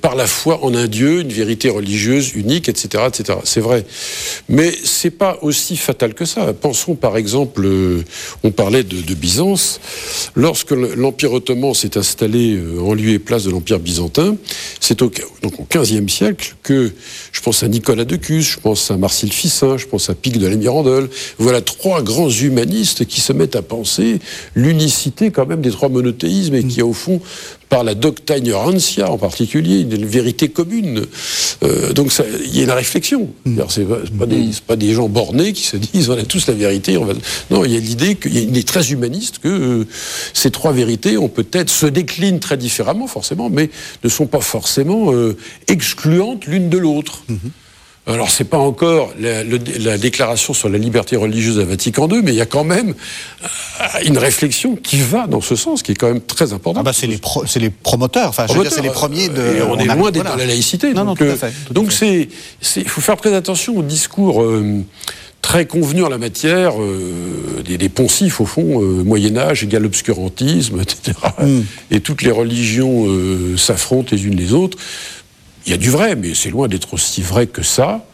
par la foi en un Dieu, une vérité religieuse unique, etc., etc. C'est vrai. Mais c'est pas aussi fatal que ça. Pensons par exemple, on parlait de Byzance. Lorsque l'Empire ottoman s'est installé en lieu et place de l'Empire byzantin, c'est donc au XVe siècle que je pense à Nicolas de Cus, je pense à Marcille Ficin, je pense à Pic de la Mirandole. Voilà trois grands humanistes qui se mettent à penser l'unicité quand même des trois monothéismes et qui au fond, par la doctrine rancia en particulier, une vérité commune. Donc il y a une réflexion. C'est pas des gens bornés qui se disent on a tous la vérité. Non, il y a l'idée qu'il est très humaniste que ces trois vérités ont peut-être se déclinent très différemment forcément, mais ne sont pas forcément excluantes l'une de l'autre. Alors, c'est pas encore la déclaration sur la liberté religieuse à Vatican II, mais il y a quand même une réflexion qui va dans ce sens, qui est quand même très importante. C'est les promoteurs. Enfin, je veux dire, c'est les premiers de. Et on est loin d'être dans la laïcité. Non, tout à fait. Donc, il faut faire très attention au discours très convenu en la matière, des poncifs au fond, Moyen-Âge égale obscurantisme, etc. Et toutes les religions s'affrontent les unes les autres. Il y a du vrai, mais c'est loin d'être aussi vrai que ça.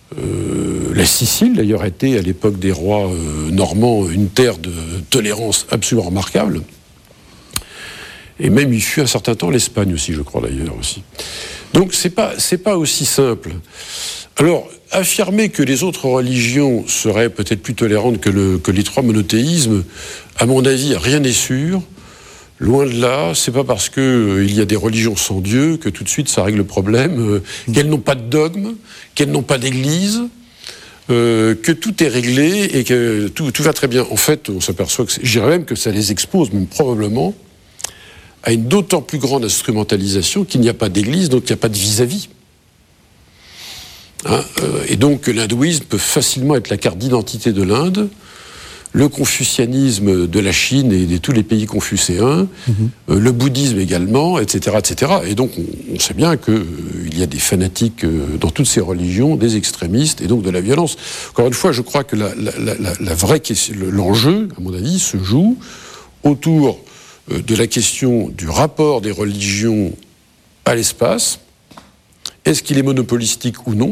La Sicile, d'ailleurs, était, à l'époque des rois normands, une terre de tolérance absolument remarquable. Et même, il fut un certain temps l'Espagne aussi, je crois, d'ailleurs, aussi. Donc, c'est pas aussi simple. Alors, affirmer que les autres religions seraient peut-être plus tolérantes que les trois monothéismes, à mon avis, rien n'est sûr. Loin de là, c'est pas parce qu'il y a des religions sans Dieu que tout de suite ça règle le problème, qu'elles n'ont pas de dogme, qu'elles n'ont pas d'église, que tout est réglé et que tout va très bien. En fait, on s'aperçoit que, je dirais même que ça les expose, même probablement, à une d'autant plus grande instrumentalisation qu'il n'y a pas d'église, donc il n'y a pas de vis-à-vis. Et donc l'hindouisme peut facilement être la carte d'identité de l'Inde, le confucianisme de la Chine et de tous les pays confucéens, le bouddhisme également, etc., etc. Et donc, on sait bien qu'il y a des fanatiques dans toutes ces religions, des extrémistes, et donc de la violence. Encore une fois, je crois que la vraie question, l'enjeu, à mon avis, se joue autour de la question du rapport des religions à l'espace. Est-ce qu'il est monopolistique ou non ?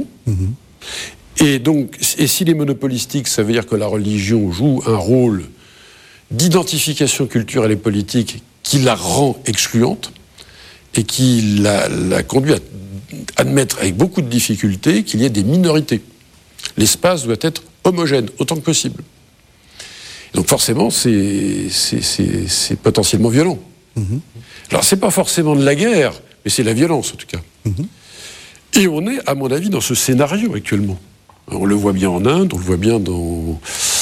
Et donc, s'il est monopolistique, ça veut dire que la religion joue un rôle d'identification culturelle et politique qui la rend excluante et qui la conduit à admettre avec beaucoup de difficulté qu'il y ait des minorités. L'espace doit être homogène, autant que possible. Donc forcément, c'est potentiellement violent. Alors, c'est pas forcément de la guerre, mais c'est la violence, en tout cas. Et on est, à mon avis, dans ce scénario actuellement. On le voit bien en Inde, on le voit bien dans...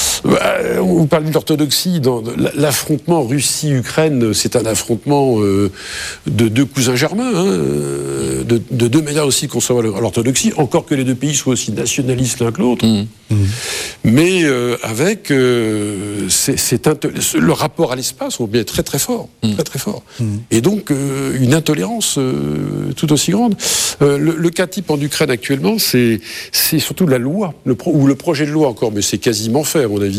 On parle de l'orthodoxie, dans l'affrontement Russie-Ukraine, c'est un affrontement de deux cousins germains, de deux manières aussi de concevoir l'orthodoxie, encore que les deux pays soient aussi nationalistes l'un que l'autre. Mais avec le rapport à l'espace, on est très très fort, très très fort. Et donc une intolérance tout aussi grande. Le cas type en Ukraine actuellement, c'est surtout la loi, ou le projet de loi encore, mais c'est quasiment fait à mon avis,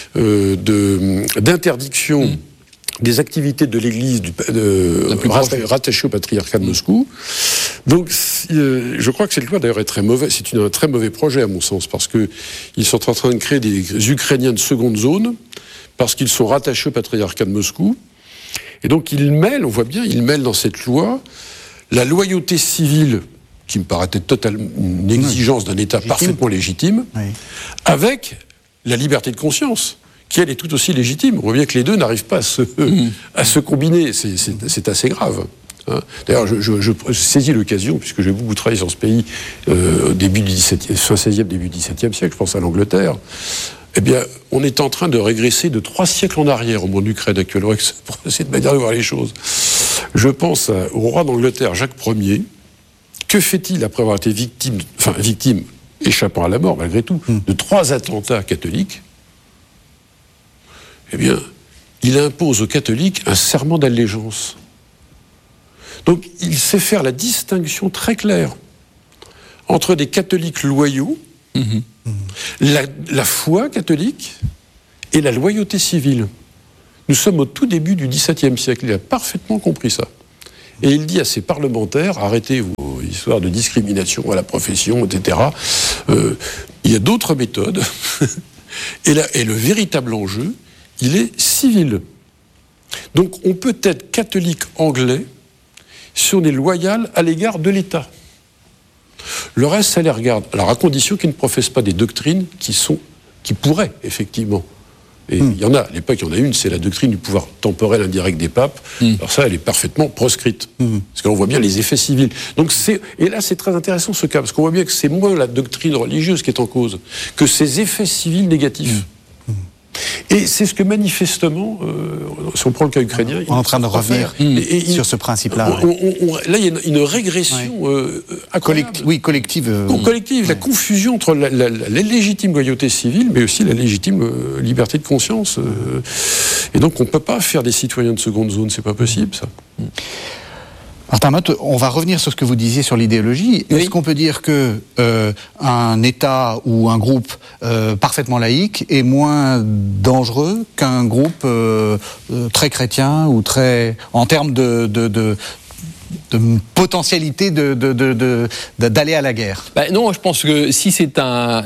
d'interdiction des activités de l'Église rattachée au patriarcat de Moscou. Donc, je crois que cette loi d'ailleurs est très mauvaise. C'est un très mauvais projet à mon sens, parce que ils sont en train de créer des Ukrainiens de seconde zone, parce qu'ils sont rattachés au patriarcat de Moscou. Et donc, on voit bien, ils mêlent dans cette loi la loyauté civile, qui me paraît être totalement une exigence d'un État parfaitement légitime, avec la liberté de conscience, qui elle est tout aussi légitime. On voit bien que les deux n'arrivent pas à se combiner. C'est assez grave. D'ailleurs, je saisis l'occasion, puisque j'ai beaucoup travaillé sur ce pays début du fin 16e, début du XVIIe siècle, je pense à l'Angleterre. Eh bien, on est en train de régresser de 3 siècles en arrière au monde d'Ukraine actuellement, pour cette manière de voir les choses. Je pense au roi d'Angleterre, Jacques Ier. Que fait-il après avoir été victime, échappant à la mort malgré tout, de 3 attentats catholiques? Eh bien, il impose aux catholiques un serment d'allégeance. Donc, il sait faire la distinction très claire entre des catholiques loyaux, la foi catholique et la loyauté civile. Nous sommes au tout début du XVIIe siècle. Il a parfaitement compris ça. Et il dit à ses parlementaires, arrêtez histoires de discrimination à la profession, etc. Il y a d'autres méthodes. Et le véritable enjeu, il est civil. Donc on peut être catholique anglais si on est loyal à l'égard de l'État. Le reste, ça les regarde. Alors à condition qu'ils ne professent pas des doctrines qui pourraient, effectivement. Et il y en a, à l'époque, il y en a une, c'est la doctrine du pouvoir temporel indirect des papes. Alors ça, elle est parfaitement proscrite. Parce qu'on voit bien les effets civils. Donc et là, c'est très intéressant ce cas, parce qu'on voit bien que c'est moins la doctrine religieuse qui est en cause, que ces effets civils négatifs. Et c'est ce que manifestement, si on prend le cas ukrainien... On est en train de revenir sur ce principe-là. Là, il y a une régression collective. Collective, la confusion entre la légitime loyauté civile, mais aussi la légitime liberté de conscience. Et donc, on ne peut pas faire des citoyens de seconde zone, c'est pas possible, ça. Martin Motte, on va revenir sur ce que vous disiez sur l'idéologie. Oui. Est-ce qu'on peut dire que un État ou un groupe parfaitement laïque est moins dangereux qu'un groupe très chrétien ou très en termes de potentialité d'aller à la guerre? Non, je pense que si c'est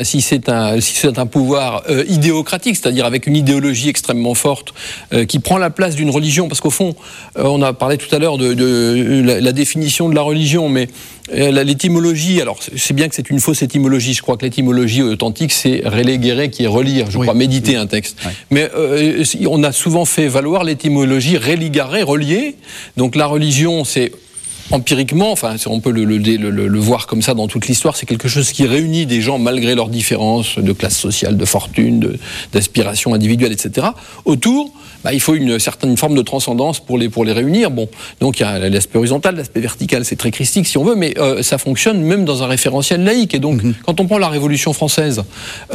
un pouvoir idéocratique, c'est-à-dire avec une idéologie extrêmement forte qui prend la place d'une religion, parce qu'au fond, on a parlé tout à l'heure de la définition de la religion, mais l'étymologie, alors c'est bien que c'est une fausse étymologie, je crois que l'étymologie authentique c'est religere qui est relire, je crois méditer un texte. Oui. Mais on a souvent fait valoir l'étymologie religare, relier, donc la religion c'est empiriquement, enfin, on peut le voir comme ça dans toute l'histoire, c'est quelque chose qui réunit des gens malgré leurs différences de classe sociale, de fortune, d'aspiration individuelle, etc. Autour, il faut une certaine forme de transcendance pour les réunir. Bon, donc il y a l'aspect horizontal, l'aspect vertical, c'est très christique si on veut, mais ça fonctionne même dans un référentiel laïque. Et donc, quand on prend la Révolution française,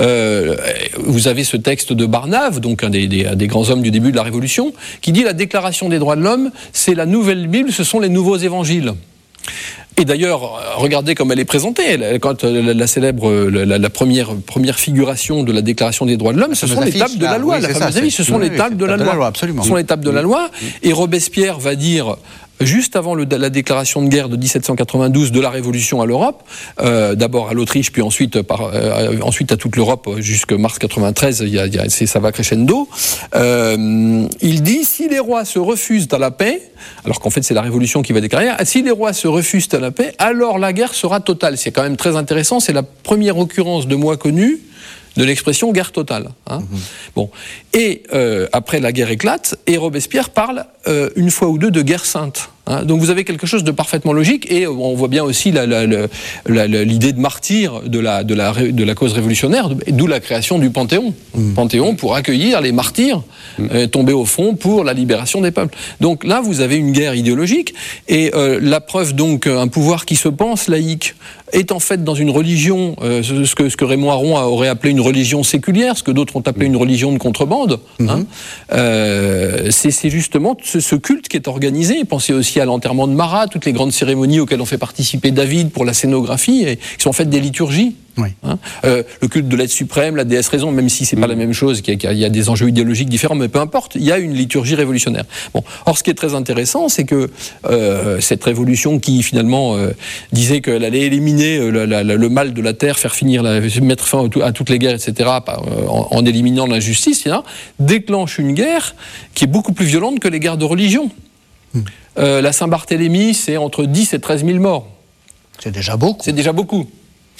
vous avez ce texte de Barnave, donc un des grands hommes du début de la Révolution, qui dit la Déclaration des droits de l'homme, c'est la nouvelle Bible, ce sont les nouveaux évangiles. Et d'ailleurs, regardez comme elle est présentée. Quand la célèbre, la première figuration de la Déclaration des droits de l'homme, ce sont les tables de la loi. La fameuse affiche, ce sont les tables de la loi. Absolument. Ce sont les tables de la loi. Et Robespierre va dire, juste avant la déclaration de guerre de 1792 de la Révolution à l'Europe, d'abord à l'Autriche, puis ensuite à toute l'Europe jusqu'à mars 93, ça va crescendo. Il dit si les rois se refusent à la paix, alors qu'en fait c'est la Révolution qui va déclarer, si les rois se refusent à la paix, alors la guerre sera totale. C'est quand même très intéressant, c'est la première occurrence de moi connue de l'expression guerre totale. Bon. Et après la guerre éclate, et Robespierre parle une fois ou deux de guerre sainte. Donc vous avez quelque chose de parfaitement logique, et on voit bien aussi l'idée de martyr de la cause révolutionnaire, d'où la création du Panthéon. Panthéon pour accueillir les martyrs tombés au front pour la libération des peuples. Donc là, vous avez une guerre idéologique, et la preuve donc, un pouvoir qui se pense laïque est en fait dans une religion, ce que Raymond Aron aurait appelé une religion séculière, ce que d'autres ont appelé une religion de contrebande. C'est justement ce culte qui est organisé. Pensez aussi à l'enterrement de Marat, toutes les grandes cérémonies auxquelles on fait participer David pour la scénographie, et qui sont en fait des liturgies. Oui. Le culte de l'être suprême, la déesse raison, même si c'est pas la même chose, qu'il y a des enjeux idéologiques différents, mais peu importe, il y a une liturgie révolutionnaire. Bon. Or, ce qui est très intéressant, c'est que cette révolution qui finalement disait qu'elle allait éliminer le mal de la terre, mettre fin à toutes les guerres, etc., en éliminant l'injustice, déclenche une guerre qui est beaucoup plus violente que les guerres de religion. La Saint-Barthélemy, c'est entre 10 et 13 000 morts. C'est déjà beaucoup. C'est déjà beaucoup.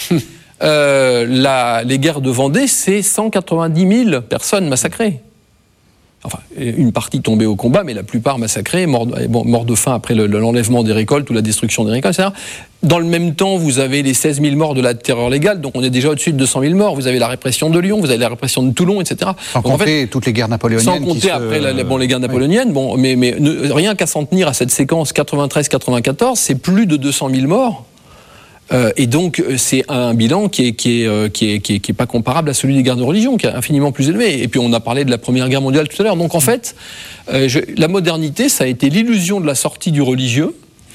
Les guerres de Vendée, c'est 190 000 personnes massacrées. Enfin, une partie tombée au combat, mais la plupart massacrées, morts de faim après l'enlèvement des récoltes ou la destruction des récoltes, etc. Dans le même temps, vous avez les 16 000 morts de la terreur légale, donc on est déjà au-dessus de 200 000 morts. Vous avez la répression de Lyon, vous avez la répression de Toulon, etc. Sans compter toutes les guerres napoléoniennes. Sans compter après les guerres napoléoniennes, mais rien qu'à s'en tenir à cette séquence 93-94, c'est plus de 200 000 morts. Et donc c'est un bilan qui est pas comparable à celui des guerres de religion, qui est infiniment plus élevé. Et puis on a parlé de la Première Guerre mondiale tout à l'heure. Donc en fait, la modernité, ça a été l'illusion de la sortie du religieux.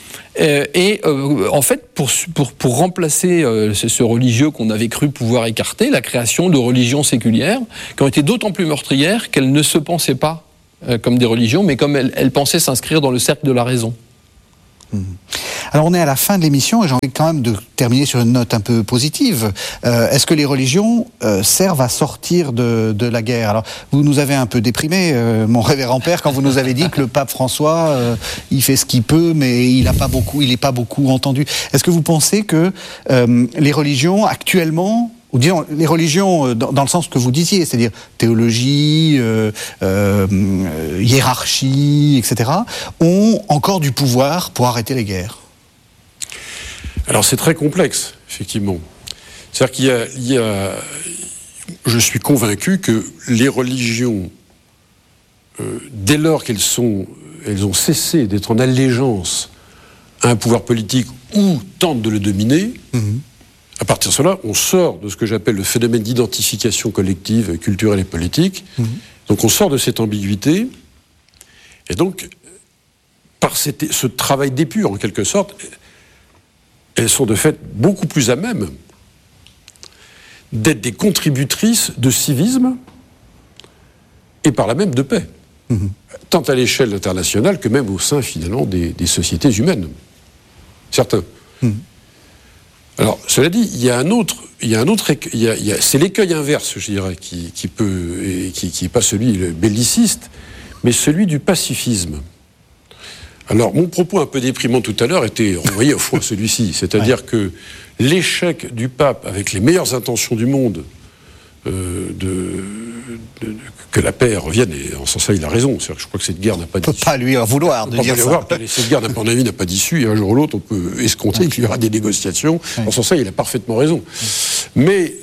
En fait, pour remplacer ce religieux qu'on avait cru pouvoir écarter, la création de religions séculières qui ont été d'autant plus meurtrières qu'elles ne se pensaient pas comme des religions, mais comme elles pensaient s'inscrire dans le cercle de la raison. Alors on est à la fin de l'émission et j'ai envie quand même de terminer sur une note un peu positive. Est-ce que les religions servent à sortir de la guerre? Alors vous nous avez un peu déprimé, mon révérend père, quand vous nous avez dit que le pape François, il fait ce qu'il peut, mais il n'est pas beaucoup entendu. Est-ce que vous pensez que les religions actuellement, ou disons les religions dans le sens que vous disiez, c'est-à-dire théologie, hiérarchie, etc., ont encore du pouvoir pour arrêter les guerres? Alors c'est très complexe, effectivement. C'est-à-dire je suis convaincu que les religions, dès lors qu'elles ont cessé d'être en allégeance à un pouvoir politique ou tentent de le dominer, à partir de cela, on sort de ce que j'appelle le phénomène d'identification collective, culturelle et politique. Donc on sort de cette ambiguïté, et donc, par ce travail d'épure, en quelque sorte, elles sont de fait beaucoup plus à même d'être des contributrices de civisme et par là même de paix, tant à l'échelle internationale que même au sein finalement des sociétés humaines. Certains. Alors, cela dit, c'est l'écueil inverse, je dirais, qui n'est pas celui belliciste, mais celui du pacifisme. Alors, mon propos un peu déprimant tout à l'heure était renvoyé au fond à celui-ci, c'est-à-dire que l'échec du pape, avec les meilleures intentions du monde, que la paix revienne, et en ce sens-là, il a raison. C'est-à-dire que je crois que cette guerre n'a pas d'issue. On ne peut pas lui en vouloir de dire ça. Cette guerre, à mon avis, n'a pas d'issue, et un jour ou l'autre, on peut escompter qu'il y aura des négociations. En ce sens-là, il a parfaitement raison. Mais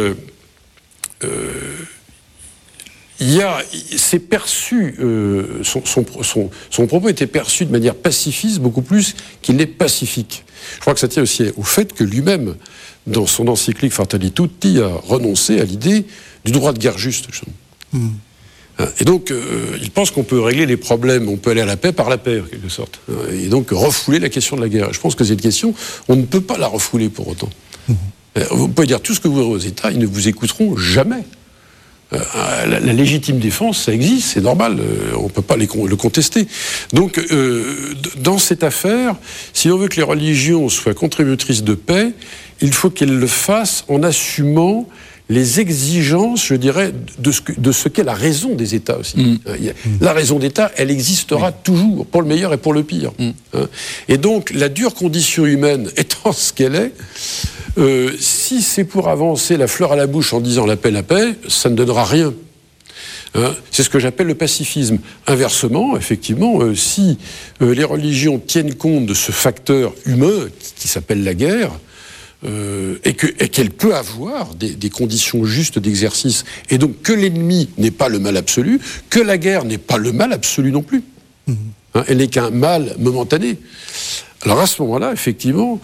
c'est perçu, son propos était perçu de manière pacifiste beaucoup plus qu'il n'est pacifique. Je crois que ça tient aussi au fait que lui-même, dans son encyclique Fratelli Tutti, a renoncé à l'idée du droit de guerre juste. Et donc, il pense qu'on peut régler les problèmes, on peut aller à la paix par la paix, en quelque sorte. Et donc, refouler la question de la guerre. Je pense que cette question, on ne peut pas la refouler pour autant. Vous pouvez dire tout ce que vous voudrez aux États, ils ne vous écouteront jamais. La légitime défense, ça existe, c'est normal, on ne peut pas le contester. Donc, dans cette affaire, si on veut que les religions soient contributrices de paix, il faut qu'elles le fassent en assumant les exigences, je dirais, de ce qu'est la raison des États aussi. La raison d'État, elle existera toujours, pour le meilleur et pour le pire. Et donc, la dure condition humaine étant ce qu'elle est, si c'est pour avancer la fleur à la bouche en disant la paix, ça ne donnera rien. C'est ce que j'appelle le pacifisme. Inversement, effectivement, si les religions tiennent compte de ce facteur humain qui s'appelle la guerre, et qu'elle peut avoir des conditions justes d'exercice, et donc que l'ennemi n'est pas le mal absolu, que la guerre n'est pas le mal absolu non plus. Elle n'est qu'un mal momentané. Alors à ce moment-là, effectivement,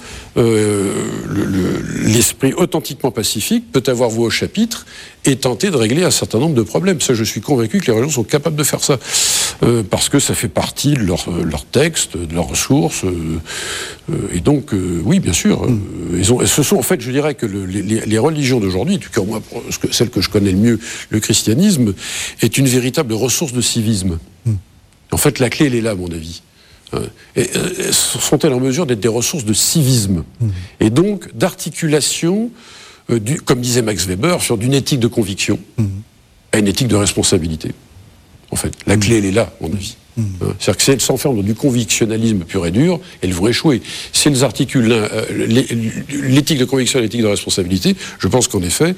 l'esprit authentiquement pacifique peut avoir voix au chapitre et tenter de régler un certain nombre de problèmes. Ça, je suis convaincu que les religions sont capables de faire ça, parce que ça fait partie de leur texte, de leurs ressources, et donc, oui, bien sûr, ce sont en fait, je dirais que les religions d'aujourd'hui, en tout cas moi, celle que je connais le mieux, le christianisme, est une véritable ressource de civisme. En fait, la clé, elle est là, à mon avis. Et sont-elles en mesure d'être des ressources de civisme et donc d'articulation, comme disait Max Weber, d'une éthique de conviction à une éthique de responsabilité. En fait, la clé, elle est là, à mon avis. C'est-à-dire que si elles s'enferment dans du convictionnalisme pur et dur, elles vont échouer. Si elles articulent l'éthique de conviction et l'éthique de responsabilité, je pense qu'en effet,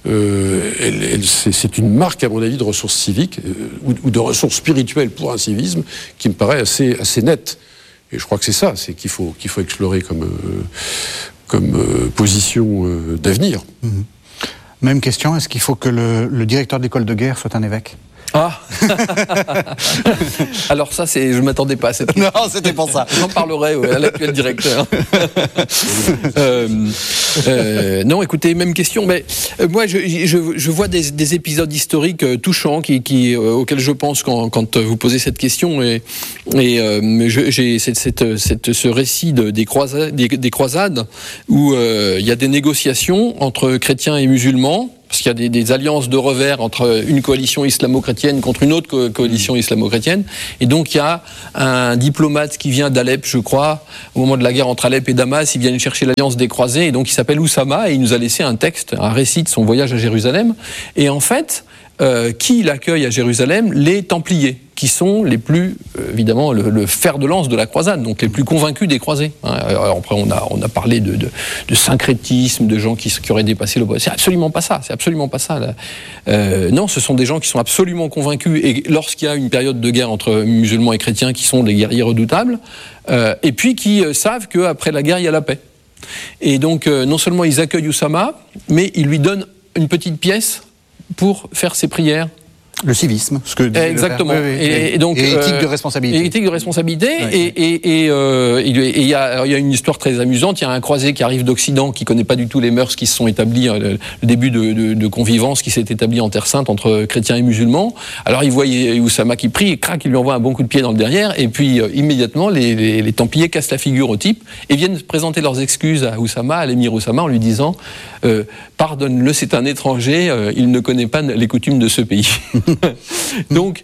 c'est une marque, à mon avis, de ressources civiques ou de ressources spirituelles pour un civisme qui me paraît assez nette. Et je crois que c'est ça, c'est qu'il faut explorer comme position d'avenir. Même question, est-ce qu'il faut que le directeur d'école de guerre soit un évêque ? Ah. Alors ça, je ne m'attendais pas à cette question. Non, c'était pour ça. J'en parlerai à l'actuel directeur. Non, écoutez, même question. Mais moi, je vois des épisodes historiques touchants auxquels je pense quand vous posez cette question. Et j'ai ce récit des croisades où il y a des négociations entre chrétiens et musulmans. parce qu'il y a des alliances de revers entre une coalition islamo-chrétienne contre une autre coalition islamo-chrétienne. Et donc il y a un diplomate qui vient d'Alep, je crois, au moment de la guerre entre Alep et Damas, il vient chercher l'alliance des croisés, et donc il s'appelle Oussama, et il nous a laissé un texte, un récit de son voyage à Jérusalem. Et en fait, qui l'accueille à Jérusalem? Les Templiers, qui sont les plus, évidemment, le fer de lance de la croisade, donc les plus convaincus des croisés. Alors après, on a parlé de syncrétisme, de gens qui auraient dépassé le... C'est absolument pas ça, là. Non, ce sont des gens qui sont absolument convaincus, et lorsqu'il y a une période de guerre entre musulmans et chrétiens, qui sont des guerriers redoutables, et puis qui savent qu'après la guerre, il y a la paix. Et donc, non seulement ils accueillent Oussama, mais ils lui donnent une petite pièce pour faire ses prières. Le civisme, ce que disait exactement. Le père. Et donc éthique de responsabilité. Éthique de responsabilité. Et il y a une histoire très amusante. Il y a un croisé qui arrive d'Occident, qui connaît pas du tout les mœurs qui se sont établies, le début de convivence qui s'est établi en Terre Sainte entre chrétiens et musulmans. Alors il voit Oussama qui prie, et crac, il lui envoie un bon coup de pied dans le derrière, et puis immédiatement les Templiers cassent la figure au type et viennent présenter leurs excuses à Oussama, à l'émir Oussama, en lui disant pardonne-le, c'est un étranger, il ne connaît pas les coutumes de ce pays. Donc,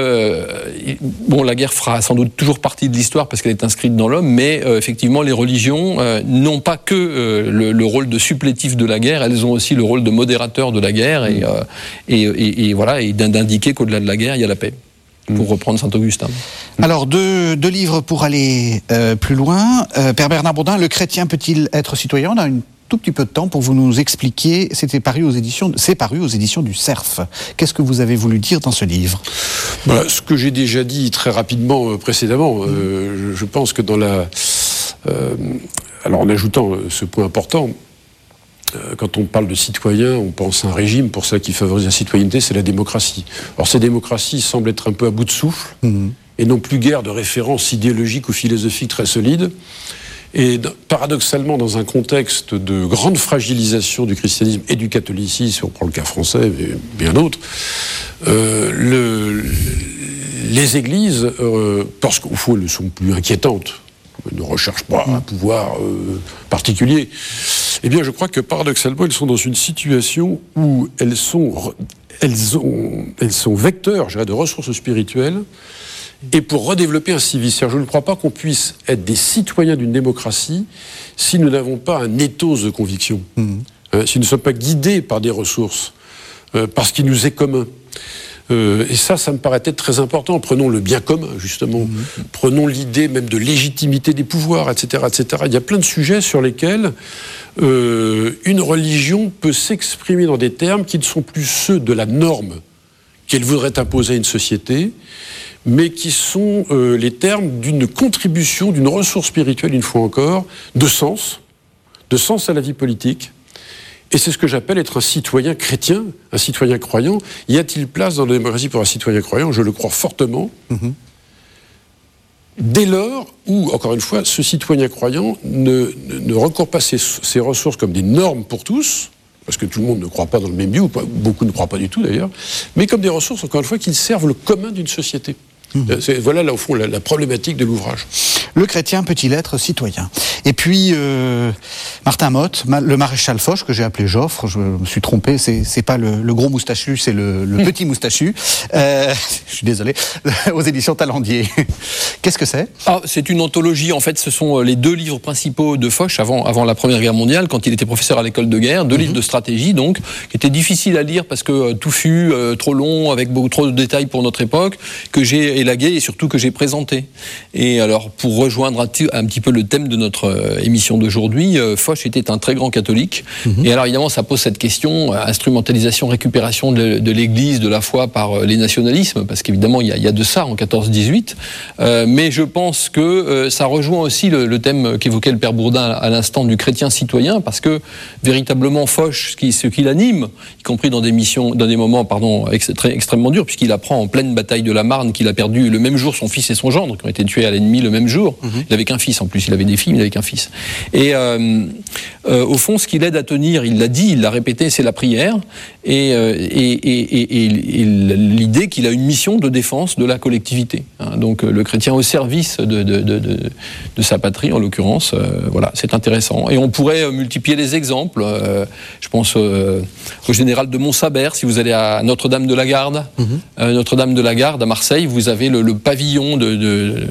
la guerre fera sans doute toujours partie de l'histoire parce qu'elle est inscrite dans l'homme, mais effectivement, les religions n'ont pas que le rôle de supplétif de la guerre, elles ont aussi le rôle de modérateur de la guerre et d'indiquer qu'au-delà de la guerre, il y a la paix. Pour reprendre Saint-Augustin. Alors, deux livres pour aller plus loin. Père Bernard Bourdin, le chrétien peut-il être citoyen? On a une tout petit peu de temps pour vous nous expliquer. C'est paru aux éditions du Cerf. Qu'est-ce que vous avez voulu dire dans ce livre? Ce que j'ai déjà dit très rapidement précédemment. Je pense que alors en ajoutant ce point important, quand on parle de citoyen, on pense à un régime. Pour ça qui favorise la citoyenneté, c'est la démocratie. Alors ces démocraties semblent être un peu à bout de souffle, et non plus guère de références idéologiques ou philosophiques très solides. Et paradoxalement, dans un contexte de grande fragilisation du christianisme et du catholicisme, si on prend le cas français, mais bien d'autres, les églises, parce qu'au fond, elles ne sont plus inquiétantes, elles ne recherchent pas un pouvoir particulier, eh bien, je crois que paradoxalement, elles sont dans une situation où elles sont vecteurs, je dirais, de ressources spirituelles, et pour redévelopper un civisme. Je ne crois pas qu'on puisse être des citoyens d'une démocratie si nous n'avons pas un ethos de conviction, si nous ne sommes pas guidés par des ressources, par ce qui nous est commun. Et ça me paraît être très important. Prenons le bien commun, justement. Prenons l'idée même de légitimité des pouvoirs, etc., etc. Il y a plein de sujets sur lesquels une religion peut s'exprimer dans des termes qui ne sont plus ceux de la norme qu'elle voudrait imposer à une société, mais qui sont les termes d'une contribution, d'une ressource spirituelle, une fois encore, de sens à la vie politique. Et c'est ce que j'appelle être un citoyen chrétien, un citoyen croyant. Y a-t-il place dans la démocratie pour un citoyen croyant? Je le crois fortement. Dès lors où, encore une fois, ce citoyen croyant ne recourt pas ses ressources comme des normes pour tous, parce que tout le monde ne croit pas dans le même Dieu, ou beaucoup ne croient pas du tout d'ailleurs, mais comme des ressources, encore une fois, qui servent le commun d'une société. Voilà, là, au fond, la problématique de l'ouvrage. Le chrétien peut-il être citoyen? Et puis, Martin Motte, le maréchal Foch, que j'ai appelé Joffre, je me suis trompé, c'est pas le gros moustachu, c'est le petit moustachu. Je suis désolé, aux éditions Talendier. Qu'est-ce que c'est? C'est une anthologie, en fait, ce sont les deux livres principaux de Foch avant la Première Guerre mondiale, quand il était professeur à l'école de guerre, deux livres de stratégie, donc, qui étaient difficiles à lire parce que touffu, trop long, avec beaucoup trop de détails pour notre époque, que j'ai élagué et surtout que j'ai présenté. Et alors, pour rejoindre un petit peu le thème de notre émission d'aujourd'hui, Foch était un très grand catholique. Et alors, évidemment, ça pose cette question, instrumentalisation, récupération de l'Église, de la foi par les nationalismes, parce qu'évidemment, il y a de ça en 14-18. Mais je pense que ça rejoint aussi le thème qu'évoquait le Père Bourdin à l'instant du chrétien citoyen, parce que véritablement, Foch, ce qui l'anime, y compris dans des moments extrêmement durs, puisqu'il apprend en pleine bataille de la Marne qu'il a perdu le même jour son fils et son gendre, qui ont été tués à l'ennemi le même jour. Il n'avait qu'un fils en plus, il avait des filles, mais il n'avait qu'un fils. Et au fond, ce qui l'aide à tenir, il l'a dit, il l'a répété, c'est la prière et l'idée qu'il a une mission de défense de la collectivité. Donc le chrétien au service de sa patrie, en l'occurrence, voilà, c'est intéressant. Et on pourrait multiplier les exemples. Je pense au général de Montsabert, si vous allez à Notre-Dame-de-la-Garde. Notre-Dame-de-la-Garde à Marseille, vous avez le pavillon de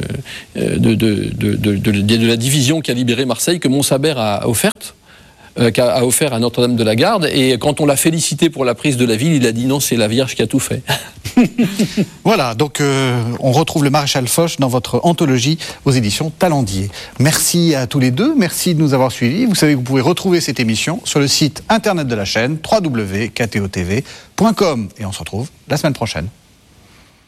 la division qui a libéré Marseille, que Montsabert a offert à Notre-Dame-de-la-Garde, et quand on l'a félicité pour la prise de la ville, il a dit non, c'est la Vierge qui a tout fait. Voilà, donc on retrouve le maréchal Foch dans votre anthologie aux éditions Talendier. Merci à tous les deux, merci de nous avoir suivis. Vous savez que vous pouvez retrouver cette émission sur le site internet de la chaîne www.ktotv.com, et on se retrouve la semaine prochaine.